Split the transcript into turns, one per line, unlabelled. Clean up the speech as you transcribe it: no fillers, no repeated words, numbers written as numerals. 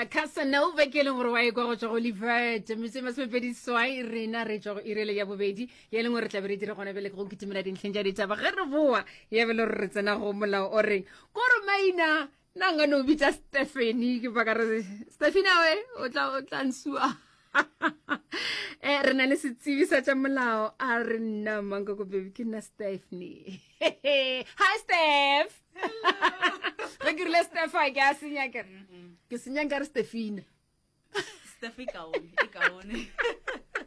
Casanova ke leng gore wa e kwa go tswa go Livet mme masepediswai rena re tswa go irele ya bobedi ye leng gore re tla be re dire gone bele go kitimela dintlheng tša ditaba ge re boa ya bele re tsena go molao o reng kore maina nanga no bitsa Stephanie ke ba ka re Stephanie awe o tla nsua re na le setsebi sa tša molao a re nna manka ko baby ke nna Stephanie hi Steph re ke rile Steph a ke a senya ke senya ka re Stephine
Steph e kaone